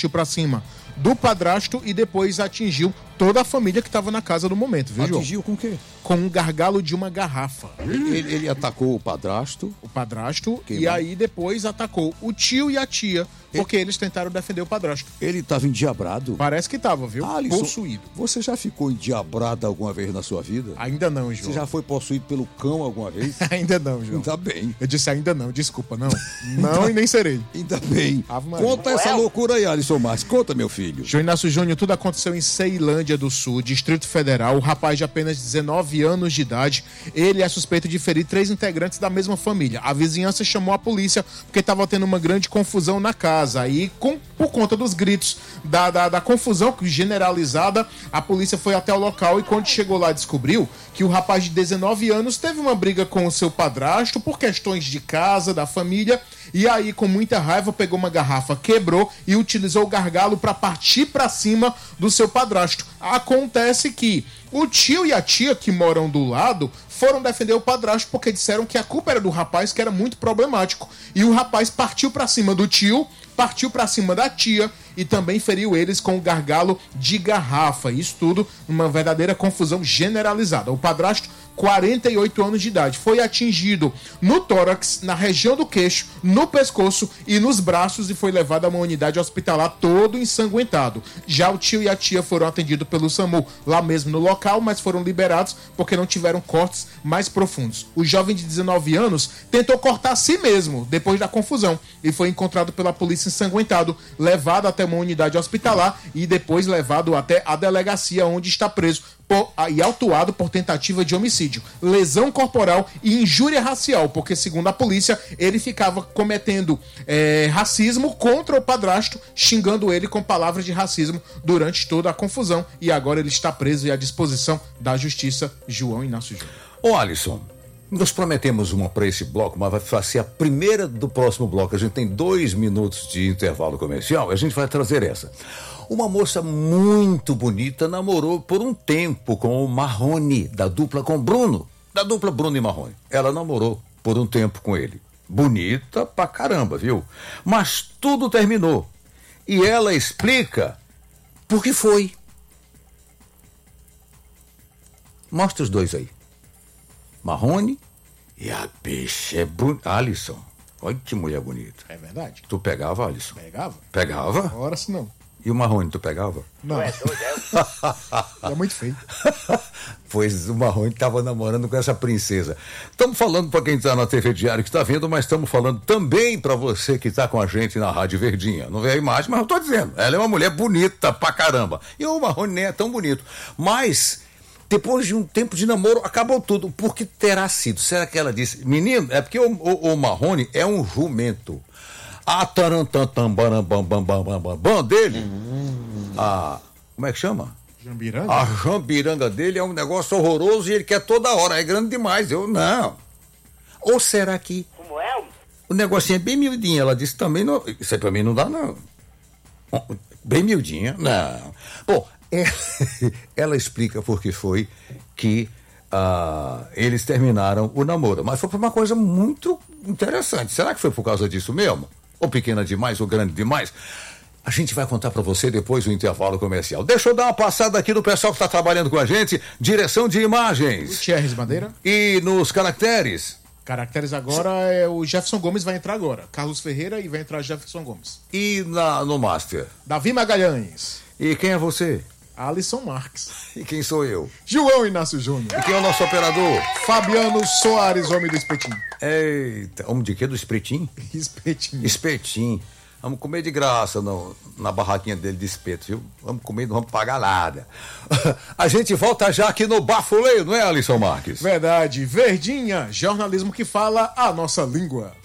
partiu para cima do padrasto e depois atingiu toda a família que estava na casa no momento, viu, João? Atingiu com o quê? Com um gargalo de uma garrafa. Ele atacou o padrasto. O padrasto, e aí depois atacou o tio e a tia, porque eles tentaram defender o padrasto. Ele estava endiabrado? Parece que estava, viu? Alisson, possuído. Você já ficou endiabrado alguma vez na sua vida? Ainda não, João. Você já foi possuído pelo cão alguma vez? Ainda não, João. Ainda bem. Eu disse ainda não, desculpa, não. Não e nem serei. Ainda bem. Conta essa loucura aí, Alisson Marques. Conta, meu filho. João Inácio Júnior, tudo aconteceu em Ceilândia do Sul, Distrito Federal. O rapaz de apenas 19 anos de idade, ele é suspeito de ferir 3 integrantes da mesma família. A vizinhança chamou a polícia porque estava tendo uma grande confusão na casa. E por conta dos gritos da confusão generalizada, a polícia foi até o local e quando chegou lá descobriu que o rapaz de 19 anos teve uma briga com o seu padrasto por questões de casa, da família, e aí com muita raiva pegou uma garrafa, quebrou e utilizou o gargalo para partir para cima do seu padrasto. Acontece que o tio e a tia que moram do lado foram defender o padrasto porque disseram que a culpa era do rapaz, que era muito problemático. E o rapaz partiu para cima do tio, partiu para cima da tia e também feriu eles com o gargalo de garrafa. Isso tudo numa verdadeira confusão generalizada. O padrasto, 48 anos de idade, foi atingido no tórax, na região do queixo, no pescoço e nos braços e foi levado a uma unidade hospitalar todo ensanguentado. Já o tio e a tia foram atendidos pelo SAMU lá mesmo no local, mas foram liberados porque não tiveram cortes mais profundos. O jovem de 19 anos tentou cortar a si mesmo depois da confusão e foi encontrado pela polícia ensanguentado, levado até uma unidade hospitalar e depois levado até a delegacia onde está preso e autuado por tentativa de homicídio, lesão corporal e injúria racial, porque segundo a polícia ele ficava cometendo racismo contra o padrasto, xingando ele com palavras de racismo durante toda a confusão e agora ele está preso e à disposição da justiça. João Inácio Júnior. Ô Alisson, nós prometemos uma para esse bloco, mas vai ser a primeira do próximo bloco. A gente tem 2 minutos de intervalo comercial e a gente vai trazer essa. Uma moça muito bonita namorou por um tempo com o Marrone, da dupla com Bruno. Da dupla Bruno e Marrone. Ela namorou por um tempo com ele. Bonita pra caramba, viu? Mas tudo terminou. E ela explica por que foi. Mostra os dois aí. Marrone e a bicha é bonita. Alisson, olha que mulher bonita. É verdade. Tu pegava, Alisson? Pegava? Pegava? Ora se não. E o Marrone, tu pegava? Não. É muito feio. Pois o Marrone estava namorando com essa princesa. Estamos falando para quem está na TV Diário que está vendo, mas estamos falando também para você que está com a gente na Rádio Verdinha. Não vê a imagem, mas eu estou dizendo. Ela é uma mulher bonita pra caramba. E o Marrone nem é tão bonito. Mas, depois de um tempo de namoro, acabou tudo. Por que terá sido? Será que ela disse? Menino, é porque o Marrone é um jumento. A tarantantam dele, como é que chama? Jambiranga? A jambiranga dele é um negócio horroroso e ele quer toda hora, é grande demais, não. Ou será que... Como é? O negocinho é bem miudinho, ela disse também, não, isso aí pra mim não dá não. Bem miudinha, não. Bom, ela explica por que foi que eles terminaram o namoro, mas foi por uma coisa muito interessante. Será que foi por causa disso mesmo? Ou pequena demais, ou grande demais? A gente vai contar para você depois do intervalo comercial. Deixa eu dar uma passada aqui no pessoal que está trabalhando com a gente. Direção de imagens. Gutierrez Madeira. E nos caracteres. Caracteres agora o Jefferson Gomes vai entrar agora. Carlos Ferreira e vai entrar Jefferson Gomes. E no Master? Davi Magalhães. E quem é você? Alisson Marques. E quem sou eu? João Inácio Júnior. E quem é o nosso operador? Fabiano Soares, homem do espetinho. Eita, homem de quê? Do espetinho? Espetinho. Espetinho. Vamos comer de graça na barraquinha dele de espeto, viu? Vamos comer, não vamos pagar nada. A gente volta já aqui no Bafuleio, não é, Alisson Marques? Verdade. Verdinha, jornalismo que fala a nossa língua.